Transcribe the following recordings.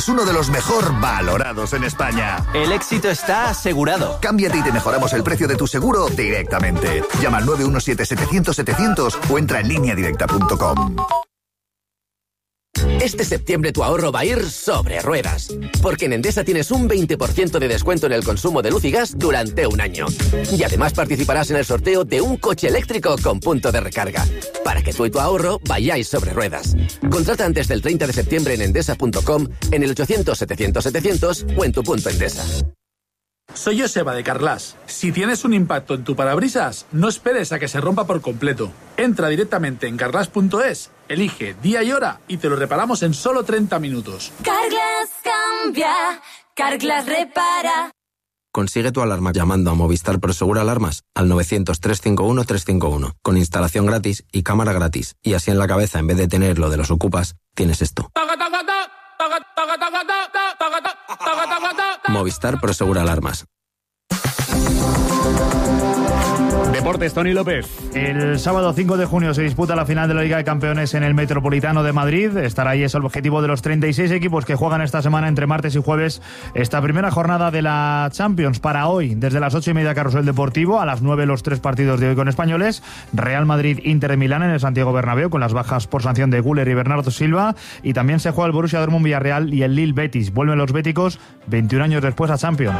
Es uno de los mejor valorados en España. El éxito está asegurado. Cámbiate y te mejoramos el precio de tu seguro directamente. Llama al 917-700-700 o entra en lineadirecta.com. Este septiembre tu ahorro va a ir sobre ruedas, porque en Endesa tienes un 20% de descuento en el consumo de luz y gas durante un año. Y además participarás en el sorteo de un coche eléctrico con punto de recarga, para que tú y tu ahorro vayáis sobre ruedas. Contrata antes del 30 de septiembre en endesa.com, en el 800-700-700 o en tu punto Endesa. Soy Joseba de Carglass. Si tienes un impacto en tu parabrisas, no esperes a que se rompa por completo. Entra directamente en carglass.es, elige día y hora y te lo reparamos en solo 30 minutos. Carglass cambia, Carglass repara. Consigue tu alarma llamando a Movistar Prosegur Alarmas al 900-351-351, con instalación gratis y cámara gratis. Y así en la cabeza, en vez de tener lo de los ocupas, tienes esto. Movistar Prosegur Alarmas. Deportes, Tony López. El sábado 5 de junio se disputa la final de la Liga de Campeones en el Metropolitano de Madrid. Estará ahí, es el objetivo de los 36 equipos que juegan esta semana entre martes y jueves esta primera jornada de la Champions. Para hoy, desde las 8:30 Carrusel Deportivo, a las 9 los 3 partidos de hoy con españoles. Real Madrid, Inter de Milán en el Santiago Bernabéu, con las bajas por sanción de Güler y Bernardo Silva. Y también se juega el Borussia Dortmund Villarreal y el Lille Betis. Vuelven los béticos 21 años después a Champions.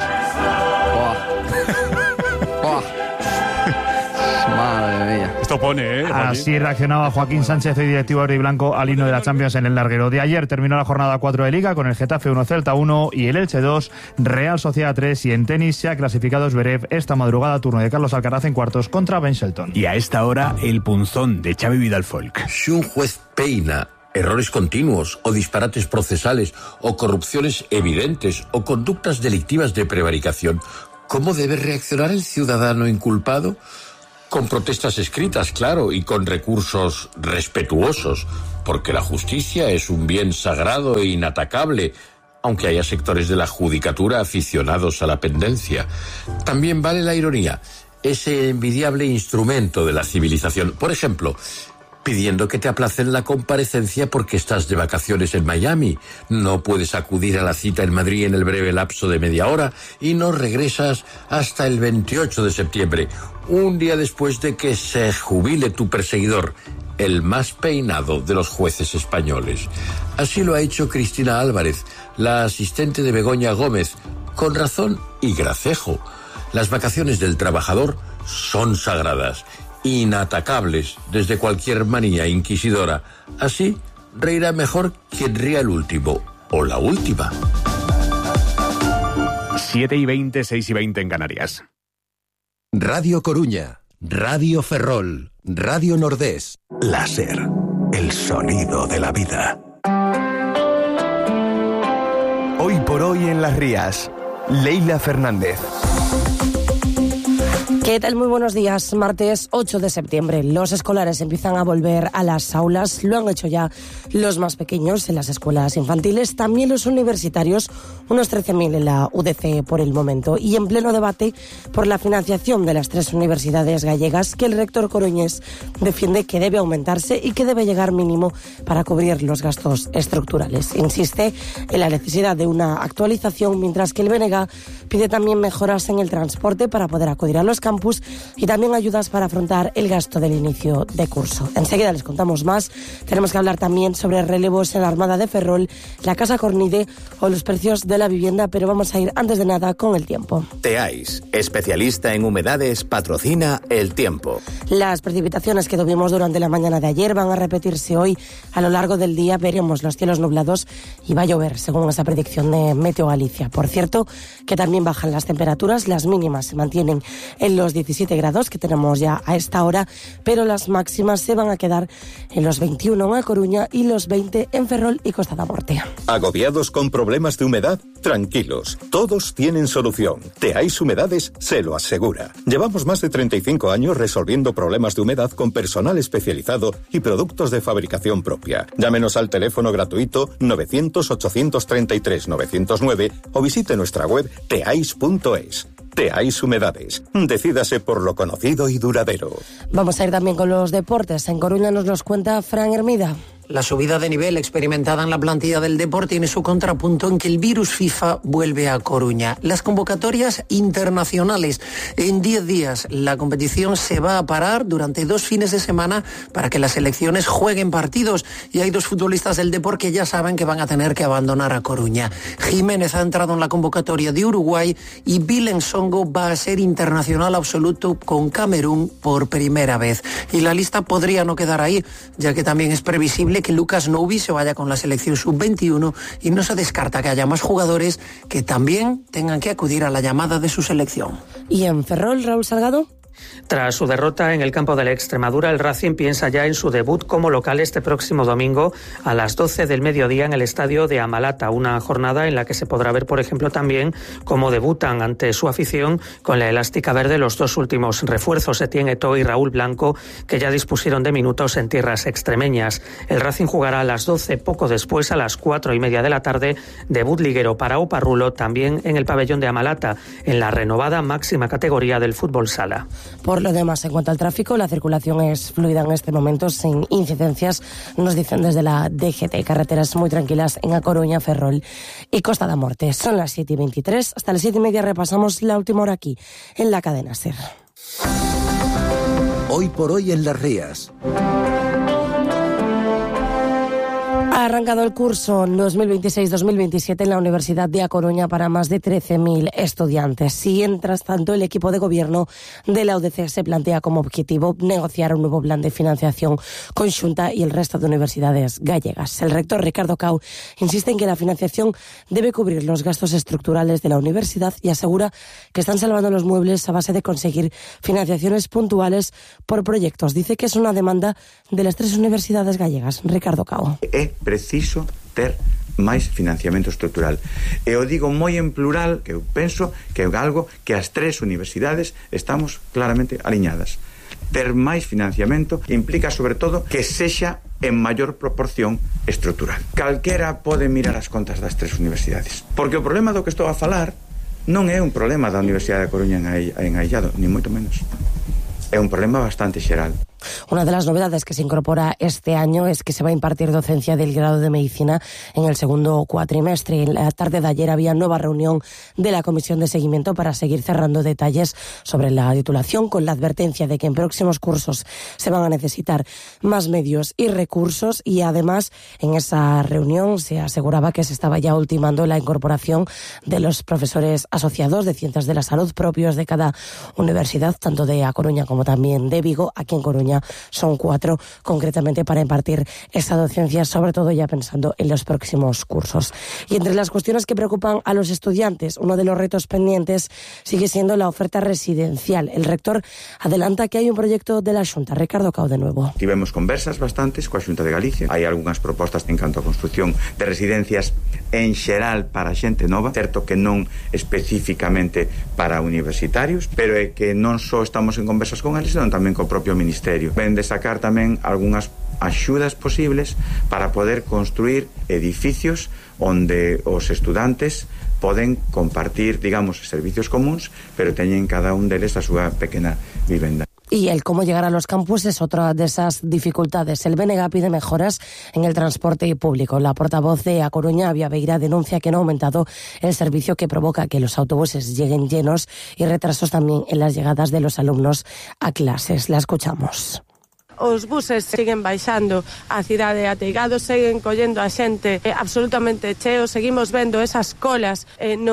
Madre mía. Esto pone, Así reaccionaba Joaquín Sánchez, el directivo rojiblanco, al himno de la Champions en el larguero. De ayer terminó la jornada 4 de Liga con el Getafe 1, Celta 1 y el Elche 2, Real Sociedad 3. Y en tenis se ha clasificado Zverev esta madrugada, turno de Carlos Alcaraz en cuartos contra Ben Shelton. Y a esta hora, el punzón de Xavi Vidal-Folk. Si un juez peina errores continuos o disparates procesales o corrupciones evidentes o conductas delictivas de prevaricación, ¿cómo debe reaccionar el ciudadano inculpado? Con protestas escritas, claro, y con recursos respetuosos, porque la justicia es un bien sagrado e inatacable, aunque haya sectores de la judicatura aficionados a la pendencia. También vale la ironía, ese envidiable instrumento de la civilización. Por ejemplo, pidiendo que te aplacen la comparecencia porque estás de vacaciones en Miami, no puedes acudir a la cita en Madrid en el breve lapso de media hora y no regresas hasta el 28 de septiembre, un día después de que se jubile tu perseguidor, el más peinado de los jueces españoles. Así lo ha hecho Cristina Álvarez, la asistente de Begoña Gómez, con razón y gracejo. Las vacaciones del trabajador son sagradas, inatacables desde cualquier manía inquisidora. Así reirá mejor quien ría el último o la última. 7:20, 6:20 en Canarias. Radio Coruña, Radio Ferrol, Radio Nordés. Láser, el sonido de la vida. Hoy por hoy en Las Rías, Leila Fernández. ¿Qué tal? Muy buenos días. Martes 8 de septiembre. Los escolares empiezan a volver a las aulas. Lo han hecho ya los más pequeños en las escuelas infantiles. También los universitarios, unos 13.000 en la UDC por el momento. Y en pleno debate por la financiación de las 3 universidades gallegas, que el rector coruñés defiende que debe aumentarse y que debe llegar mínimo para cubrir los gastos estructurales. Insiste en la necesidad de una actualización, mientras que el BNG pide también mejoras en el transporte para poder acudir a los campus y también ayudas para afrontar el gasto del inicio de curso. Enseguida les contamos más. Tenemos que hablar también sobre relevos en la Armada de Ferrol, la Casa Cornide o los precios de la vivienda, pero vamos a ir antes de nada con el tiempo. Teais, especialista en humedades, patrocina el tiempo. Las precipitaciones que tuvimos durante la mañana de ayer van a repetirse hoy. A lo largo del día veremos los cielos nublados y va a llover, según esa predicción de Meteo Galicia. Por cierto, que también bajan las temperaturas, las mínimas se mantienen en los 17 grados que tenemos ya a esta hora, pero las máximas se van a quedar en los 21 en A Coruña y los 20 en Ferrol y Costa da Morte. ¿Agobiados con problemas de humedad? Tranquilos, todos tienen solución. Teais Humedades se lo asegura. Llevamos más de 35 años resolviendo problemas de humedad con personal especializado y productos de fabricación propia. Llámenos al teléfono gratuito 900-833-909 o visite nuestra web teais.es. Teais Humedades. Decídase por lo conocido y duradero. Vamos a ir también con los deportes. En Coruña nos los cuenta Fran Hermida. La subida de nivel experimentada en la plantilla del Depor tiene su contrapunto en que el virus FIFA vuelve a Coruña. Las convocatorias internacionales. En 10 días la competición se va a parar durante 2 fines de semana para que las selecciones jueguen partidos. Y hay 2 futbolistas del Depor que ya saben que van a tener que abandonar a Coruña. Jiménez ha entrado en la convocatoria de Uruguay y Bilen Songo va a ser internacional absoluto con Camerún por primera vez. Y la lista podría no quedar ahí, ya que también es previsible que Lucas Noubi se vaya con la selección sub-21 y no se descarta que haya más jugadores que también tengan que acudir a la llamada de su selección. ¿Y en Ferrol, Raúl Salgado? Tras su derrota en el campo de la Extremadura, el Racing piensa ya en su debut como local este próximo domingo a las 12 del mediodía en el estadio de Amalata, una jornada en la que se podrá ver, por ejemplo, también cómo debutan ante su afición con la elástica verde los 2 últimos refuerzos, Etienne Eto'o y Raúl Blanco, que ya dispusieron de minutos en tierras extremeñas. El Racing jugará a las 12, poco después, a las 4:30 de la tarde, debut liguero para Oparrulo, también en el pabellón de Amalata, en la renovada máxima categoría del fútbol sala. Por lo demás, en cuanto al tráfico, la circulación es fluida en este momento, sin incidencias, nos dicen desde la DGT. Carreteras muy tranquilas en A Coruña, Ferrol y Costa da Morte. Son las 7:23, hasta las 7:30 repasamos la última hora aquí, en la cadena SER. Hoy por hoy en Las Rías. Ha arrancado el curso 2026-2027 en la Universidad de A Coruña para más de 13.000 estudiantes. Y, mientras tanto, el equipo de gobierno de la UDC se plantea como objetivo negociar un nuevo plan de financiación con Xunta y el resto de universidades gallegas. El rector Ricardo Cao insiste en que la financiación debe cubrir los gastos estructurales de la universidad y asegura que están salvando los muebles a base de conseguir financiaciones puntuales por proyectos. Dice que es una demanda de las 3 universidades gallegas. Ricardo Cao. Preciso ter máis financiamento estrutural. E o digo moi en plural, que eu penso que é algo que as 3 universidades estamos claramente aliñadas. Ter máis financiamento implica, sobre todo, que sexa en maior proporción estrutural. Calquera pode mirar as contas das 3 universidades. Porque o problema do que estou a falar non é un problema da Universidade de Coruña en Aillado, ni moito menos. É un problema bastante xeral. Una de las novedades que se incorpora este año es que se va a impartir docencia del grado de Medicina en el segundo cuatrimestre. En la tarde de ayer había nueva reunión de la Comisión de Seguimiento para seguir cerrando detalles sobre la titulación, con la advertencia de que en próximos cursos se van a necesitar más medios y recursos. Y además, en esa reunión se aseguraba que se estaba ya ultimando la incorporación de los profesores asociados de Ciencias de la Salud propios de cada universidad, tanto de A Coruña como también de Vigo. Aquí en Coruña son 4 concretamente para impartir esa docencia, sobre todo ya pensando en los próximos cursos. Y entre las cuestiones que preocupan a los estudiantes, uno de los retos pendientes sigue siendo la oferta residencial. El rector adelanta que hay un proyecto de la Xunta. Ricardo Cao de nuevo. Tivemos conversas bastantes coa Xunta de Galicia. Hai algunhas propostas en canto a construción de residencias en xeral para xente nova, certo que non especificamente para universitarios, pero é que non só estamos en conversas con eles, senón tamén co propio Ministerio. Ven de sacar tamén algunhas axudas posibles para poder construir edificios onde os estudantes poden compartir, digamos, servicios comuns, pero teñen cada un deles a súa pequena vivenda. Y el cómo llegar a los campus es otra de esas dificultades. El BNG pide mejoras en el transporte público. La portavoz de A Coruña, Avia Beira, denuncia que no ha aumentado el servicio, que provoca que los autobuses lleguen llenos y retrasos también en las llegadas de los alumnos a clases. La escuchamos. Os buses siguen baixando a cidade a Teigado, seguen collendo a xente absolutamente cheo, seguimos vendo esas colas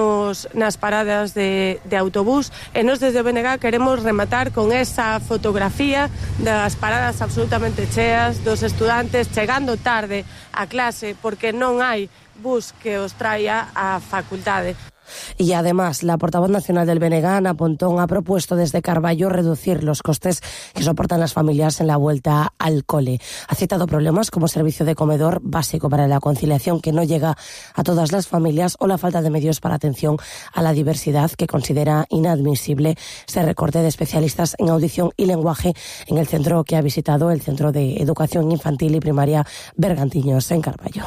nas paradas de autobús, e nos desde o BNG queremos rematar con esa fotografía das paradas absolutamente cheas, dos estudantes chegando tarde a clase porque non hai bus que os traia á facultade. Y además, la portavoz nacional del BNG, Ana Pontón, ha propuesto desde Carballo reducir los costes que soportan las familias en la vuelta al cole. Ha citado problemas como servicio de comedor básico para la conciliación que no llega a todas las familias, o la falta de medios para atención a la diversidad, que considera inadmisible ese recorte de especialistas en audición y lenguaje en el centro que ha visitado, el Centro de Educación Infantil y Primaria Bergantiños, en Carballo.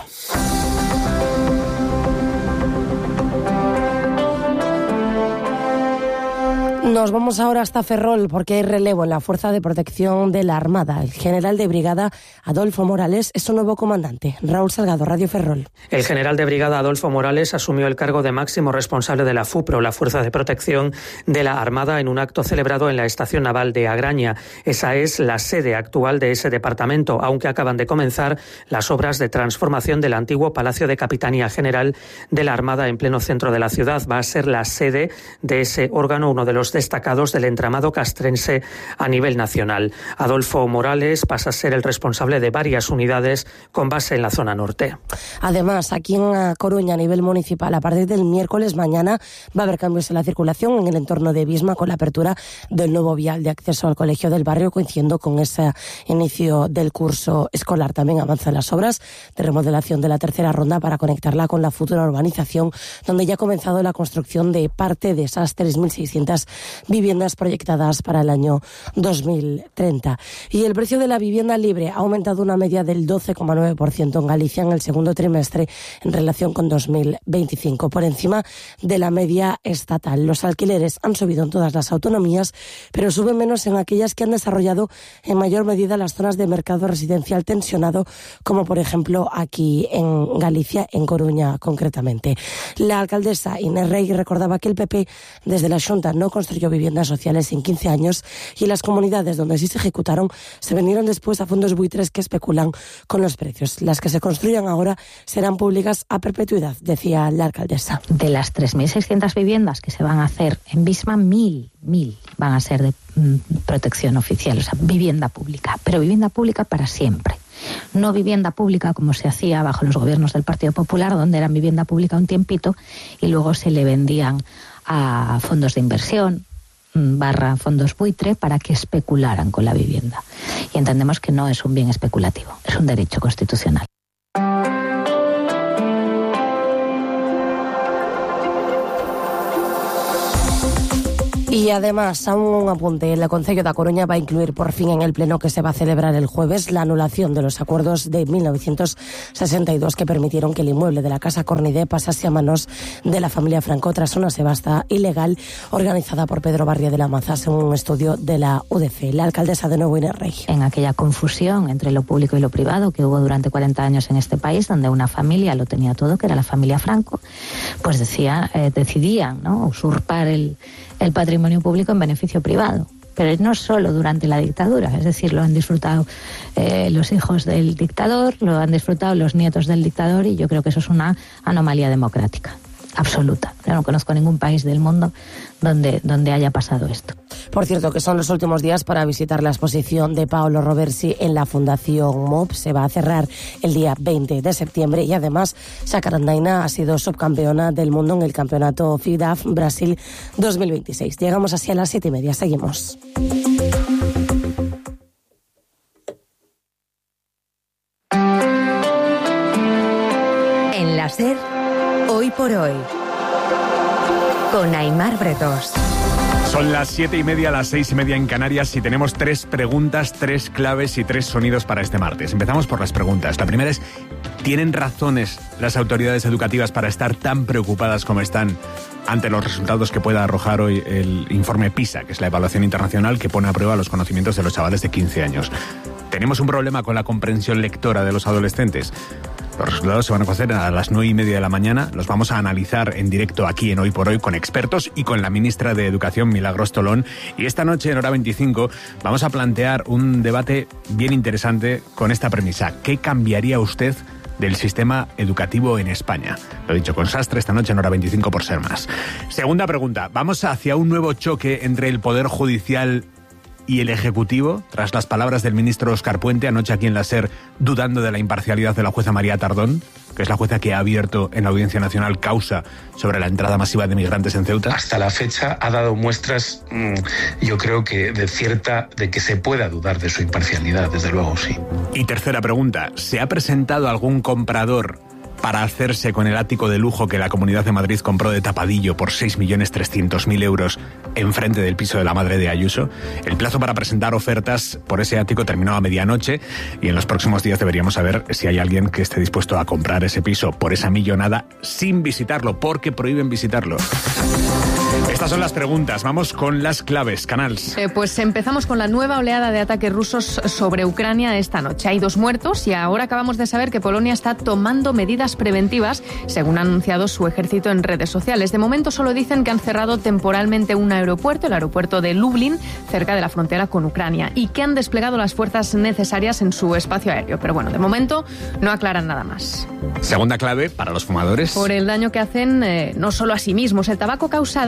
Nos vamos ahora hasta Ferrol porque hay relevo en la Fuerza de Protección de la Armada. El general de brigada Adolfo Morales es su nuevo comandante. Raúl Salgado, Radio Ferrol. El general de brigada Adolfo Morales asumió el cargo de máximo responsable de la FUPRO, la Fuerza de Protección de la Armada, en un acto celebrado en la Estación Naval de Agraña. Esa es la sede actual de ese departamento, aunque acaban de comenzar las obras de transformación del antiguo Palacio de Capitanía General de la Armada en pleno centro de la ciudad. Va a ser la sede de ese órgano, uno de los destacados del entramado castrense a nivel nacional. Adolfo Morales pasa a ser el responsable de varias unidades con base en la zona norte. Además, aquí en A Coruña, a nivel municipal, a partir del miércoles mañana va a haber cambios en la circulación en el entorno de Visma con la apertura del nuevo vial de acceso al colegio del barrio, coincidiendo con ese inicio del curso escolar. También avanzan las obras de remodelación de la tercera ronda para conectarla con la futura urbanización, donde ya ha comenzado la construcción de parte de esas 3.600 viviendas proyectadas para el año 2030. Y el precio de la vivienda libre ha aumentado una media del 12,9% en Galicia en el segundo trimestre en relación con 2025, por encima de la media estatal. Los alquileres han subido en todas las autonomías, pero suben menos en aquellas que han desarrollado en mayor medida las zonas de mercado residencial tensionado, como por ejemplo aquí en Galicia, en Coruña concretamente. La alcaldesa Inés Rey recordaba que el PP desde la Xunta no construyó viviendas sociales en 15 años y las comunidades donde sí se ejecutaron se vendieron después a fondos buitres que especulan con los precios. Las que se construyan ahora serán públicas a perpetuidad, decía la alcaldesa. De las 3.600 viviendas que se van a hacer en Visma, 1.000 van a ser de protección oficial, o sea, vivienda pública, pero vivienda pública para siempre. No vivienda pública como se hacía bajo los gobiernos del Partido Popular, donde eran vivienda pública un tiempito y luego se le vendían a fondos de inversión / fondos buitre para que especularan con la vivienda. Y entendemos que no es un bien especulativo, es un derecho constitucional. Y además, aún un apunte, el Concello da Coruña va a incluir por fin en el pleno que se va a celebrar el jueves la anulación de los acuerdos de 1962 que permitieron que el inmueble de la Casa Cornidé pasase a manos de la familia Franco tras una subasta ilegal organizada por Pedro Barria de la Maza, según un estudio de la UDC. La alcaldesa de nuevo, Inés Rey. En aquella confusión entre lo público y lo privado que hubo durante 40 años en este país, donde una familia lo tenía todo, que era la familia Franco, pues decidían, ¿no?, usurpar el patrimonio público en beneficio privado. Pero no solo durante la dictadura, es decir, lo han disfrutado los hijos del dictador, lo han disfrutado los nietos del dictador, y yo creo que eso es una anomalía democrática absoluta. Yo no conozco ningún país del mundo donde haya pasado esto. Por cierto, que son los últimos días para visitar la exposición de Paolo Roversi en la Fundación MOB. Se va a cerrar el día 20 de septiembre y además Sacarandaina ha sido subcampeona del mundo en el campeonato FIDAF Brasil 2026. Llegamos así a las 7:30. Seguimos. En la SER, Hoy por Hoy, con Aimar Bretos. Son las 7:30, las 6:30 en Canarias y tenemos 3 preguntas, 3 claves y 3 sonidos para este martes. Empezamos por las preguntas. La primera es, ¿tienen razones las autoridades educativas para estar tan preocupadas como están ante los resultados que pueda arrojar hoy el informe PISA, que es la evaluación internacional que pone a prueba los conocimientos de los chavales de 15 años? ¿Tenemos un problema con la comprensión lectora de los adolescentes? Los resultados se van a conocer a las 9:30 de la mañana. Los vamos a analizar en directo aquí en Hoy por Hoy con expertos y con la ministra de Educación, Milagros Tolón. Y esta noche en Hora 25 vamos a plantear un debate bien interesante con esta premisa. ¿Qué cambiaría usted del sistema educativo en España? Lo he dicho con Sastre esta noche en Hora 25 por ser más. Segunda pregunta. ¿Vamos hacia un nuevo choque entre el Poder Judicial y el Ejecutivo, tras las palabras del ministro Óscar Puente anoche aquí en la SER, dudando de la imparcialidad de la jueza María Tardón, que es la jueza que ha abierto en la Audiencia Nacional causa sobre la entrada masiva de migrantes en Ceuta? Hasta la fecha ha dado muestras, yo creo que de que se pueda dudar de su imparcialidad, desde luego, sí. Y tercera pregunta, ¿se ha presentado algún comprador para hacerse con el ático de lujo que la Comunidad de Madrid compró de tapadillo por 6.300.000 euros enfrente del piso de la madre de Ayuso? El plazo para presentar ofertas por ese ático terminó a medianoche y en los próximos días deberíamos saber si hay alguien que esté dispuesto a comprar ese piso por esa millonada sin visitarlo, porque prohíben visitarlo. Estas son las preguntas. Vamos con las claves. Canals. Pues empezamos con la nueva oleada de ataques rusos sobre Ucrania esta noche. Hay 2 muertos y ahora acabamos de saber que Polonia está tomando medidas preventivas, según ha anunciado su ejército en redes sociales. De momento solo dicen que han cerrado temporalmente un aeropuerto, el aeropuerto de Lublin, cerca de la frontera con Ucrania, y que han desplegado las fuerzas necesarias en su espacio aéreo. Pero bueno, de momento no aclaran nada más. Segunda clave para los fumadores. Por el daño que hacen no solo a sí mismos. El tabaco causa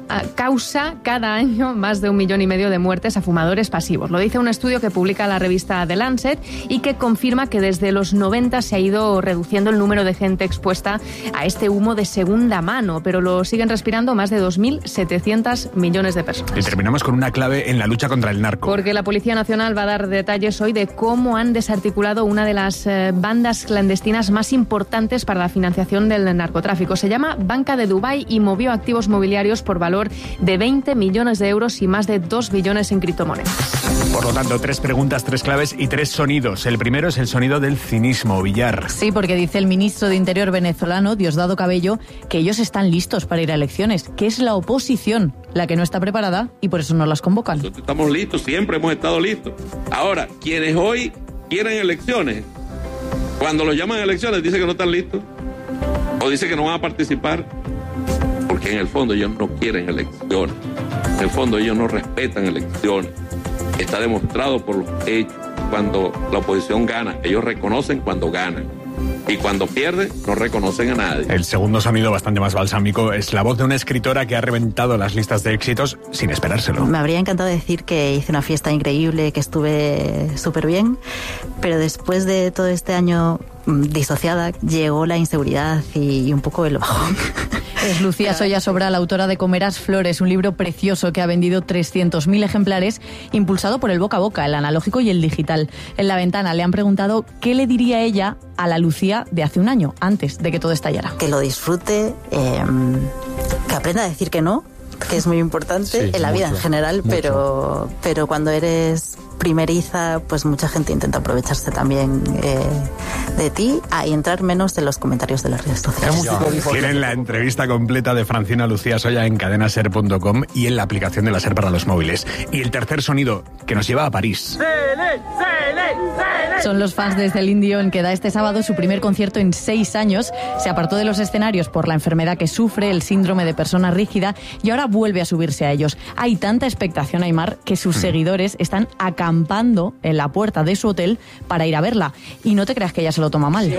cada año más de 1,5 millones de muertes a fumadores pasivos. Lo dice un estudio que publica la revista The Lancet y que confirma que desde los 90 se ha ido reduciendo el número de gente expuesta a este humo de segunda mano, pero lo siguen respirando más de 2.700 millones de personas. Y terminamos con una clave en la lucha contra el narco. Porque la Policía Nacional va a dar detalles hoy de cómo han desarticulado una de las bandas clandestinas más importantes para la financiación del narcotráfico. Se llama Banca de Dubái y movió activos mobiliarios por valor de 20 millones de euros y más de 2 billones en criptomonedas. Por lo tanto, 3 preguntas, 3 claves y 3 sonidos. El primero es el sonido del cinismo, Villar. Sí, porque dice el ministro de Interior venezolano, Diosdado Cabello, que ellos están listos para ir a elecciones, que es la oposición la que no está preparada y por eso no las convocan. Nosotros estamos listos, siempre hemos estado listos. Ahora, quienes hoy quieren elecciones, cuando los llaman a elecciones dicen que no están listos o dicen que no van a participar, porque en el fondo ellos no quieren elecciones, en el fondo ellos no respetan elecciones. Está demostrado por los hechos. Cuando la oposición gana, ellos reconocen cuando ganan. Y cuando pierden, no reconocen a nadie. El segundo sonido, bastante más balsámico, es la voz de una escritora que ha reventado las listas de éxitos sin esperárselo. Me habría encantado decir que hice una fiesta increíble, que estuve súper bien, pero después de todo este año disociada, llegó la inseguridad y un poco el bajón. Es Lucía Soya Sobral, autora de Comerás Flores, un libro precioso que ha vendido 300.000 ejemplares, impulsado por el boca a boca, el analógico y el digital. En La Ventana le han preguntado qué le diría ella a la Lucía de hace un año, antes de que todo estallara. Que lo disfrute, que aprenda a decir que no, que es muy importante en la vida en general, pero cuando eres primeriza, pues mucha gente intenta aprovecharse también de ti y entrar menos en los comentarios de las redes sociales. Tienen la entrevista completa de Francina Lucía Soya en cadenaser.com y en la aplicación de la SER para los móviles. Y el tercer sonido, que nos lleva a París. Son los fans de Celine Dion, que da este sábado su primer concierto en 6 años. Se apartó de los escenarios por la enfermedad que sufre, el síndrome de persona rígida, y ahora vuelve a subirse a ellos. Hay tanta expectación, Aimar, que sus seguidores están acampando en la puerta de su hotel para ir a verla. Y no te creas que ella se lo toma mal.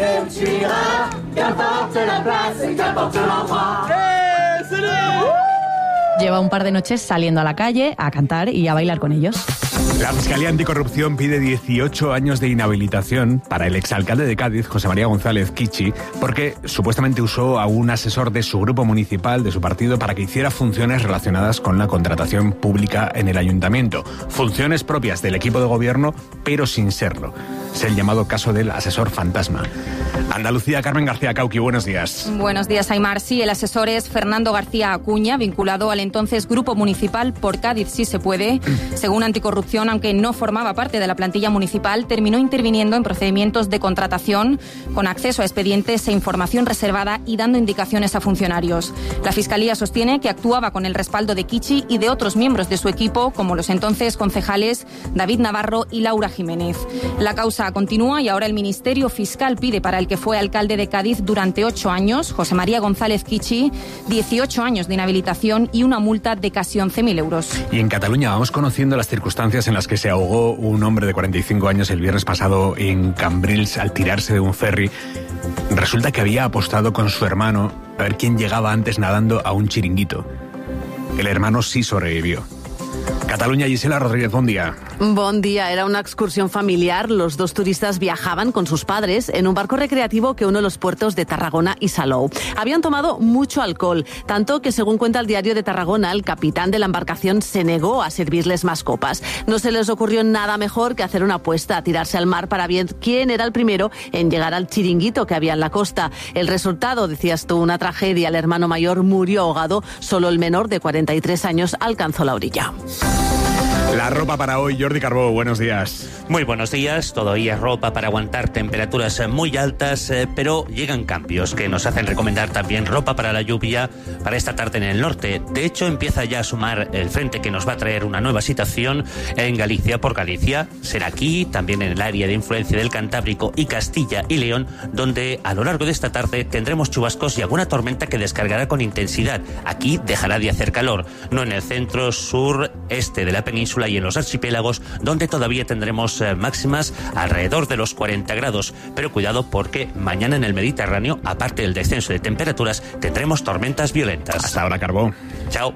Lleva un par de noches saliendo a la calle a cantar y a bailar con ellos. La Fiscalía Anticorrupción pide 18 años de inhabilitación para el exalcalde de Cádiz, José María González Kichi, porque supuestamente usó a un asesor de su grupo municipal, de su partido, para que hiciera funciones relacionadas con la contratación pública en el ayuntamiento. Funciones propias del equipo de gobierno, pero sin serlo. Es el llamado caso del asesor fantasma. Andalucía, Carmen García Cauqui, buenos días. Buenos días, Aimar. Sí, el asesor es Fernando García Acuña, vinculado al entonces Grupo Municipal Por Cádiz Sí Se Puede. Según Anticorrupción, aunque no formaba parte de la plantilla municipal, terminó interviniendo en procedimientos de contratación con acceso a expedientes e información reservada y dando indicaciones a funcionarios. La Fiscalía sostiene que actuaba con el respaldo de Kichi y de otros miembros de su equipo, como los entonces concejales David Navarro y Laura Jiménez. La causa continúa y ahora el Ministerio Fiscal pide para el que fue alcalde de Cádiz durante 8 años, José María González Kichi, 18 años de inhabilitación y una multa de casi 11.000 euros. Y en Cataluña vamos conociendo las circunstancias en las que se ahogó un hombre de 45 años el viernes pasado en Cambrils al tirarse de un ferry. Resulta que había apostado con su hermano a ver quién llegaba antes nadando a un chiringuito. El hermano sí sobrevivió. Cataluña, Gisela Rodríguez, buen día. Buen día, era una excursión familiar. Los 2 turistas viajaban con sus padres en un barco recreativo que une los puertos de Tarragona y Salou. Habían tomado mucho alcohol, tanto que, según cuenta el Diario de Tarragona, el capitán de la embarcación se negó a servirles más copas. No se les ocurrió nada mejor que hacer una apuesta, a tirarse al mar para ver quién era el primero en llegar al chiringuito que había en la costa. El resultado, decías tú, una tragedia. El hermano mayor murió ahogado, solo el menor de 43 años alcanzó la orilla. La ropa para hoy, Jordi Carbó, buenos días. Muy buenos días, todavía ropa para aguantar temperaturas muy altas, pero llegan cambios que nos hacen recomendar también ropa para la lluvia para esta tarde en el norte. De hecho, empieza ya a sumar el frente que nos va a traer una nueva situación en Galicia. Por Galicia será aquí, también en el área de influencia del Cantábrico y Castilla y León, donde a lo largo de esta tarde tendremos chubascos y alguna tormenta que descargará con intensidad. Aquí dejará de hacer calor, no en el centro, sur, este de la península y en los archipiélagos, donde todavía tendremos máximas alrededor de los 40 grados. Pero cuidado, porque mañana en el Mediterráneo, aparte del descenso de temperaturas, tendremos tormentas violentas. Hasta ahora, Carbó. Chao.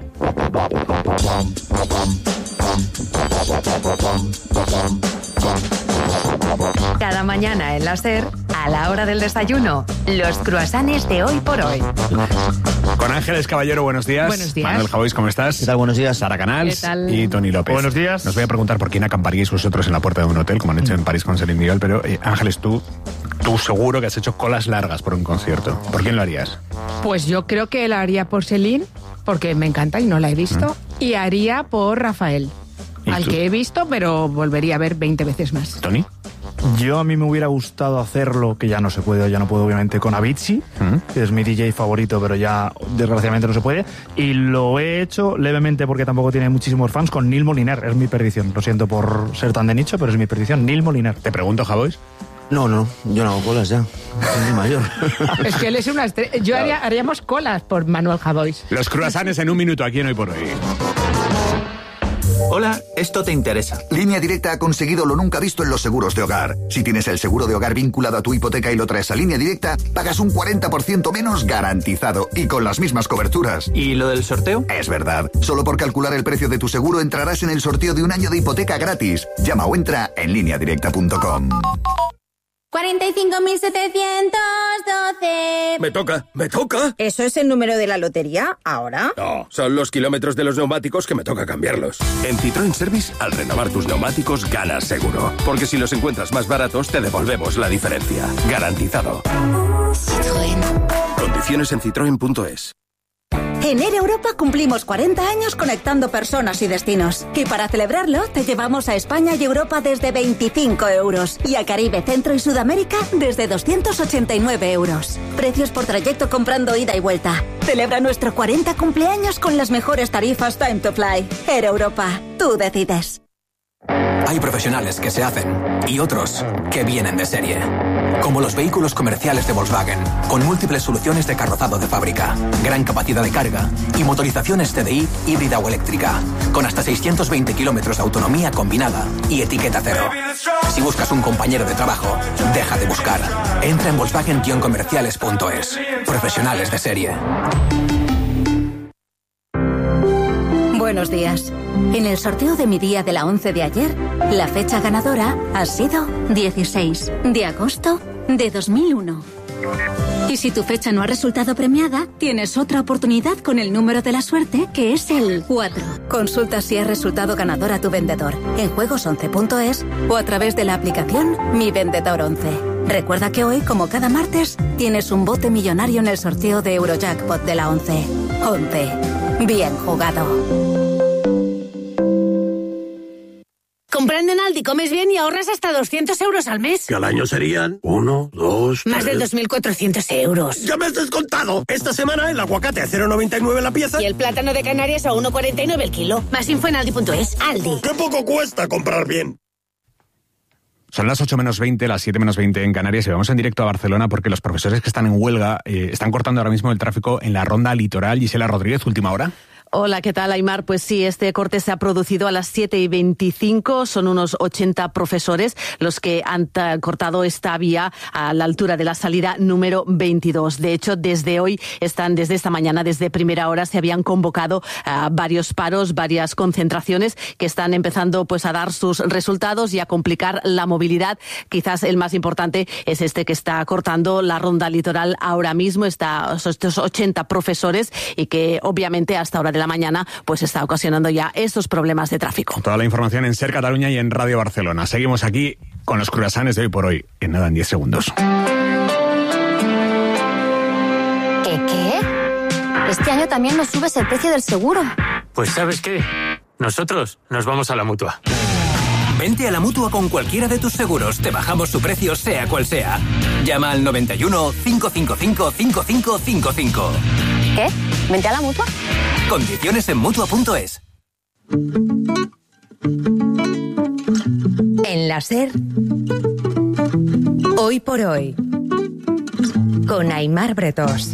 Cada mañana en la SER, a la hora del desayuno, los cruasanes de Hoy por Hoy. Con Ángeles Caballero, buenos días. Buenos días. Manuel Javois, ¿cómo estás? ¿Qué tal? Buenos días. Sara Canals. ¿Qué tal? Y Toni López. Buenos días. Nos voy a preguntar por quién acamparíais vosotros en la puerta de un hotel, como han hecho en París con Celine Dion, pero Ángeles, tú seguro que has hecho colas largas por un concierto. ¿Por quién lo harías? Pues yo creo que la haría por Celine, porque me encanta y no la he visto, y haría por Rafael, al que he visto, pero volvería a ver 20 veces más. ¿Toni? Yo a mí me hubiera gustado hacerlo, que ya no se puede, ya no puedo obviamente, con Avicii, que es mi DJ favorito, pero ya desgraciadamente no se puede, y lo he hecho levemente porque tampoco tiene muchísimos fans, con Neil Moliner. Es mi perdición, lo siento por ser tan de nicho, pero es mi perdición, Neil Moliner. Te pregunto, Javois. No, yo no hago colas ya, soy muy mayor. Es que él es una estrella. Yo haríamos colas por Manuel Javois. Los cruasanes en un minuto aquí en Hoy por Hoy. Hola, esto te interesa. Línea Directa ha conseguido lo nunca visto en los seguros de hogar. Si tienes el seguro de hogar vinculado a tu hipoteca y lo traes a Línea Directa, pagas un 40% menos garantizado y con las mismas coberturas. ¿Y lo del sorteo? Es verdad. Solo por calcular el precio de tu seguro entrarás en el sorteo de un año de hipoteca gratis. Llama o entra en lineadirecta.com. 45.712. Me toca. ¿Eso es el número de la lotería ahora? No, son los kilómetros de los neumáticos que me toca cambiarlos. En Citroën Service, al renovar tus neumáticos, ganas seguro. Porque si los encuentras más baratos, te devolvemos la diferencia. Garantizado. Citroën. Condiciones en citroen.es. En Air Europa cumplimos 40 años conectando personas y destinos. Y para celebrarlo, te llevamos a España y Europa desde 25 euros. Y a Caribe, Centro y Sudamérica desde 289 euros. Precios por trayecto comprando ida y vuelta. Celebra nuestro 40 cumpleaños con las mejores tarifas Time to Fly. Air Europa, tú decides. Hay profesionales que se hacen y otros que vienen de serie. Como los vehículos comerciales de Volkswagen, con múltiples soluciones de carrozado de fábrica, gran capacidad de carga y motorizaciones TDI híbrida o eléctrica, con hasta 620 kilómetros de autonomía combinada y etiqueta cero. Si buscas un compañero de trabajo, deja de buscar. Entra en Volkswagen-comerciales.es. Profesionales de serie. Buenos días. En el sorteo de mi día de la 11 de ayer, la fecha ganadora ha sido 16 de agosto de 2001. Y si tu fecha no ha resultado premiada, tienes otra oportunidad con el número de la suerte, que es el 4. Consulta si has resultado ganador a tu vendedor en juegos11.es o a través de la aplicación Mi Vendedor 11. Recuerda que hoy, como cada martes, tienes un bote millonario en el sorteo de Eurojackpot de la 11. 11. Bien jugado. Comprando en Aldi comes bien y ahorras hasta 200 euros al mes. Que al año serían 1, 2, 3... Más de 2.400 euros. ¡Ya me has descontado! Esta semana el aguacate a 0,99 la pieza. Y el plátano de Canarias a 1,49 el kilo. Más info en Aldi.es. Aldi. ¡Qué poco cuesta comprar bien! Son las 8 menos 20, las 7 menos 20 en Canarias y vamos en directo a Barcelona porque los profesores que están en huelga están cortando ahora mismo el tráfico en la ronda litoral. Gisela Rodríguez, última hora. Hola, ¿qué tal, Aimar? Pues sí, este corte se ha producido a las 7:25. Son unos 80 profesores los que han cortado esta vía a la altura de la salida número 22. De hecho, desde esta mañana, desde primera hora, se habían convocado varios paros, varias concentraciones que están empezando pues a dar sus resultados y a complicar la movilidad. Quizás el más importante es este que está cortando la ronda litoral ahora mismo, estos 80 profesores y que obviamente hasta ahora de la mañana pues está ocasionando ya estos problemas de tráfico. Toda la información en SER Cataluña y en Radio Barcelona. Seguimos aquí con los cruasanes de Hoy por Hoy. En nada, en 10 segundos. ¿Qué? Este año también nos subes el precio del seguro. Pues ¿sabes qué? Nosotros nos vamos a la Mutua. Vente a la Mutua con cualquiera de tus seguros. Te bajamos su precio, sea cual sea. Llama al 91 555 5555. ¿Qué? ¿Vente a la Mutua? Condiciones en Mutua.es. En la SER, Hoy por Hoy, con Aimar Bretós.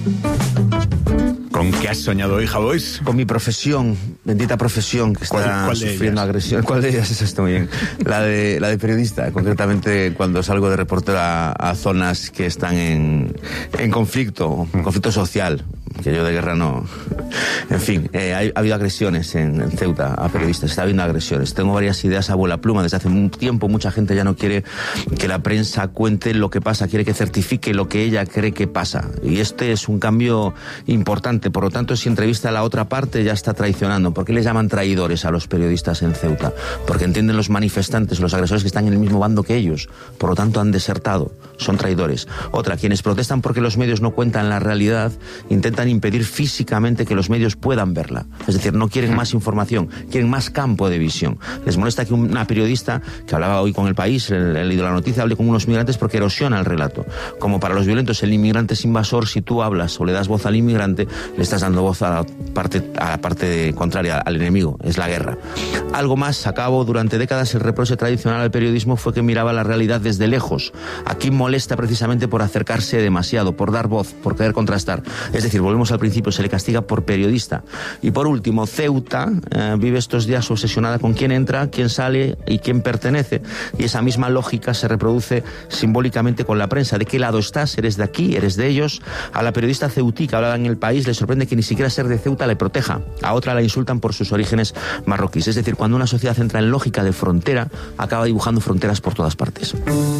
¿Con qué has soñado hoy, Javois? Con mi profesión, bendita profesión que está sufriendo agresión. ¿Cuál de ellas es esto? Bien. La de periodista, concretamente cuando salgo de reportero a zonas que están en conflicto social, que yo de guerra no. En fin, ha habido agresiones en Ceuta a periodistas, está habiendo agresiones. Tengo varias ideas a vuela pluma. Desde hace un tiempo mucha gente ya no quiere que la prensa cuente lo que pasa, quiere que certifique lo que ella cree que pasa. Y este es un cambio importante. Por lo tanto, si entrevista a la otra parte, ya está traicionando. ¿Por qué les llaman traidores a los periodistas en Ceuta? Porque entienden los manifestantes, los agresores que están en el mismo bando que ellos. Por lo tanto, han desertado. Son traidores. Otra, quienes protestan porque los medios no cuentan la realidad, intentan impedir físicamente que los medios puedan verla. Es decir, no quieren más información, quieren más campo de visión. Les molesta que una periodista, que hablaba hoy con El País, he leído la noticia, hable con unos migrantes porque erosiona el relato. Como para los violentos el inmigrante es invasor, si tú hablas o le das voz al inmigrante, le estás dando voz a la parte contraria, al enemigo. Es la guerra. Algo más, acabo, durante décadas el reproche tradicional al periodismo fue que miraba la realidad desde lejos. Aquí molesta precisamente por acercarse demasiado, por dar voz, por querer contrastar. Es decir, volvemos al principio, se le castiga por periodista. Y por último, Ceuta vive estos días obsesionada con quién entra, quién sale y quién pertenece. Y esa misma lógica se reproduce simbólicamente con la prensa. ¿De qué lado estás? ¿Eres de aquí? ¿Eres de ellos? A la periodista ceutí que hablaba en El País le sorprende que ni siquiera ser de Ceuta le proteja. A otra la insultan por sus orígenes marroquíes. Es decir, cuando una sociedad entra en lógica de frontera, acaba dibujando fronteras por todas partes.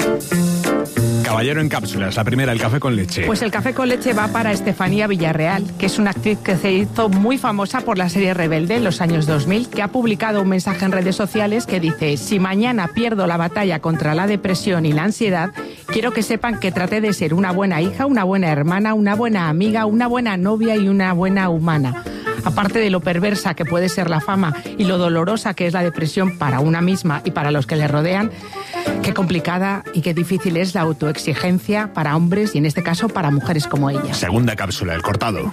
Caballero en cápsulas, la primera, el café con leche. Pues el café con leche va para Estefanía Villarreal, que es una actriz que se hizo muy famosa por la serie Rebelde en los años 2000, que ha publicado un mensaje en redes sociales que dice: si mañana pierdo la batalla contra la depresión y la ansiedad, quiero que sepan que traté de ser una buena hija, una buena hermana, una buena amiga, una buena novia y una buena humana. Aparte de lo perversa que puede ser la fama y lo dolorosa que es la depresión para una misma y para los que le rodean, qué complicada y qué difícil es la autoexigencia para hombres y en este caso para mujeres como ella. Segunda cápsula, el cortado.